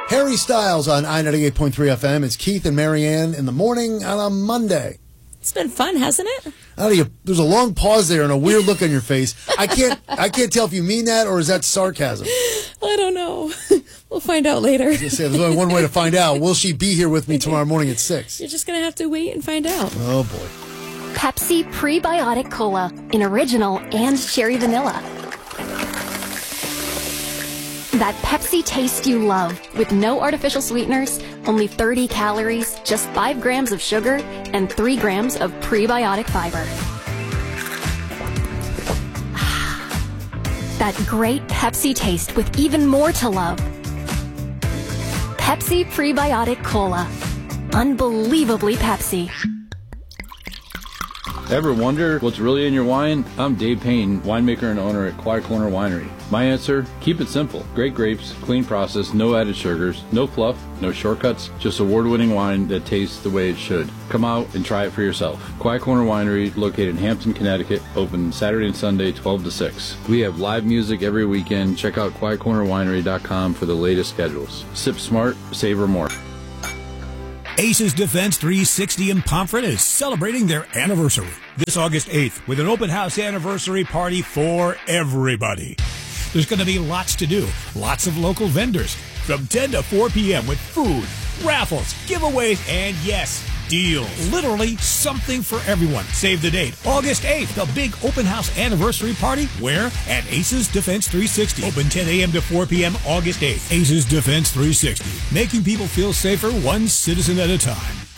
Harry Styles on I-98.3 FM. It's Keith and Marianne in the morning on a Monday. It's been fun, hasn't it? There's a long pause there and a weird look on your face. I can't tell if you mean that or is that sarcasm. I don't know. We'll find out later. There's only one way to find out. Will she be here with me tomorrow morning at 6? You're just going to have to wait and find out. Oh, boy. Pepsi Prebiotic Cola in original and cherry vanilla. That Pepsi taste you love, with no artificial sweeteners, only 30 calories, just 5 grams of sugar, and 3 grams of prebiotic fiber. That great Pepsi taste with even more to love. Pepsi Prebiotic Cola. Unbelievably Pepsi. Ever wonder what's really in your wine? I'm Dave Payne, winemaker and owner at Quiet Corner Winery. My answer? Keep it simple. Great grapes, clean process, no added sugars, no fluff, no shortcuts, just award-winning wine that tastes the way it should. Come out and try it for yourself. Quiet Corner Winery, located in Hampton, Connecticut, open Saturday and Sunday, 12 to 6. We have live music every weekend. Check out quietcornerwinery.com for the latest schedules. Sip smart, savor more. Aces Defense 360 in Pomfret is celebrating their anniversary this August 8th with an open house anniversary party for everybody. There's going to be lots to do, lots of local vendors from 10 to 4 p.m. with food, raffles, giveaways, and yes, deals. Literally something for everyone. Save the date, August 8th, the big open house anniversary party. Where? At Aces Defense 360. Open 10 a.m. to 4 p.m. August 8th. Aces Defense 360. Making people feel safer one citizen at a time.